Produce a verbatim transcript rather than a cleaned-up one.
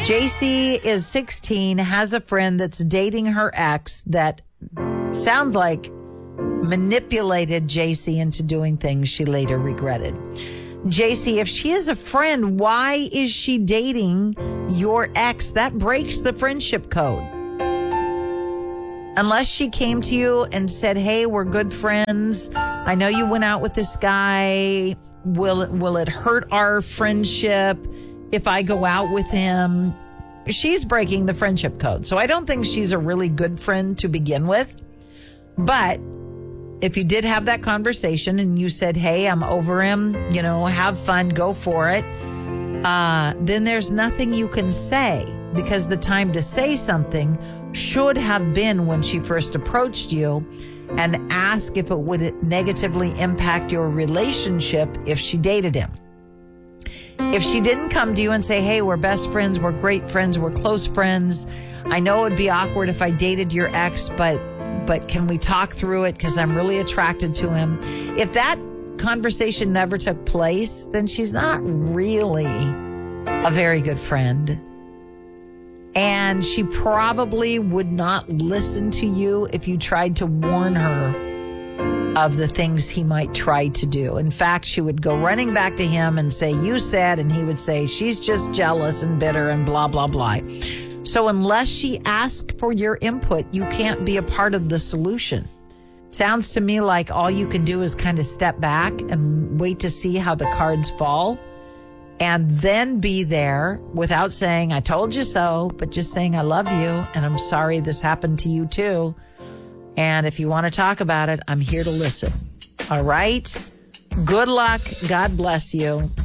J C is sixteen, has a friend that's dating her ex that sounds like manipulated J C into doing things she later regretted. J C, if she is a friend, why is she dating your ex? That breaks the friendship code. Unless she came to you and said, hey, we're good friends. I know you went out with this guy. Will, will it hurt our friendship if I go out with him? She's breaking the friendship code. So I don't think she's a really good friend to begin with. But if you did have that conversation and you said, hey, I'm over him, you know, have fun, go for it, uh, then there's nothing you can say, because the time to say something should have been when she first approached you and ask if it would negatively impact your relationship if she dated him. If she didn't come to you and say, hey, we're best friends, we're great friends, we're close friends, I know it would be awkward if I dated your ex, but but can we talk through it because I'm really attracted to him? If that conversation never took place, then she's not really a very good friend. And she probably would not listen to you if you tried to warn her of the things he might try to do. In fact, she would go running back to him and say, you said, and he would say, she's just jealous and bitter and blah, blah, blah. So unless she asks for your input, you can't be a part of the solution. Sounds to me like all you can do is kind of step back and wait to see how the cards fall, and then be there without saying, I told you so, but just saying, I love you, and I'm sorry this happened to you too. And if you want to talk about it, I'm here to listen. All right? Good luck. God bless you.